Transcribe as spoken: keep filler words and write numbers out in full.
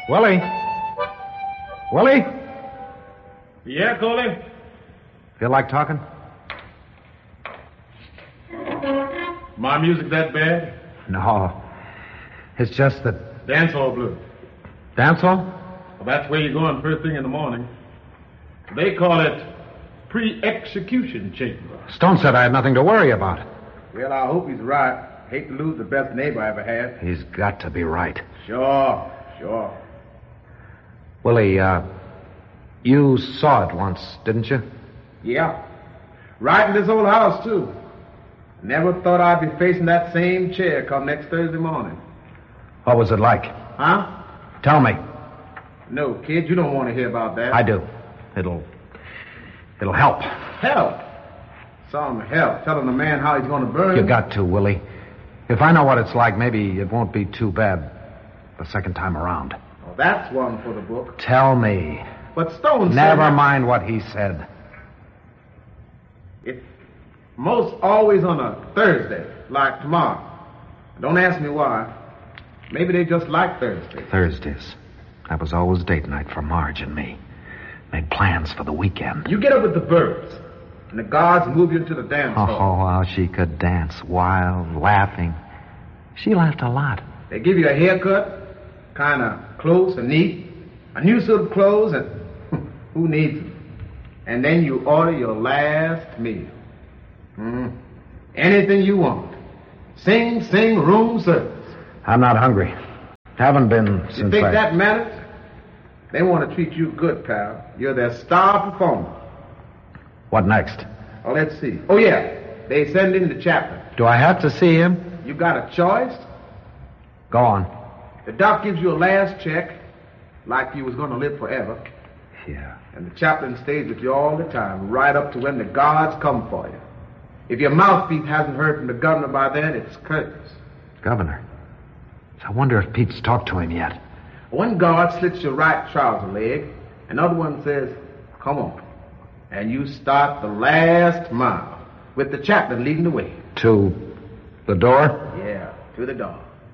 Willie? Willie? Yeah, Coley? Feel like talking? My music that bad? No. It's just that... Dance hall blues. Dance hall? Well, that's where you're going first thing in the morning. They call it pre-execution chamber. Stone said I had nothing to worry about. Well, I hope he's right. Hate to lose the best neighbor I ever had. He's got to be right. Sure, sure. Willie, uh, you saw it once, didn't you? Yeah. Right in this old house, too. Never thought I'd be facing that same chair come next Thursday morning. What was it like? Huh? Tell me. No, kid, you don't want to hear about that. I do. It'll... It'll help. Help? Some help. Telling the man how he's going to burn. You got to, Willie. If I know what it's like, maybe it won't be too bad the second time around. Oh, that's one for the book. Tell me. But Stone said... Never mind what he said. It's most always on a Thursday, like tomorrow. Don't ask me why. Maybe they just like Thursdays. Thursdays. That was always date night for Marge and me. Made plans for the weekend. You get up with the birds, and the guards move you into the dance Oh, hall. how she could dance, wild, laughing. She laughed a lot. They give you a haircut, kind of close and neat, a new suit of clothes, and who needs them? And then you order your last meal. Mm. Anything you want. Sing, sing, room service. I'm not hungry. Haven't been since You think I... that matters? They want to treat you good, pal. You're their star performer. What next? Oh, let's see. Oh, yeah. They send in the chaplain. Do I have to see him? You got a choice. Go on. The doc gives you a last check, like you was going to live forever. Yeah. And the chaplain stays with you all the time, right up to when the guards come for you. If your mouthpiece hasn't heard from the governor by then, it's curtains. Governor? I wonder if Pete's talked to him yet. One guard slits your right trouser leg, another one says, come on. And you start the last mile, with the chaplain leading the way. To the door? Yeah, to the door.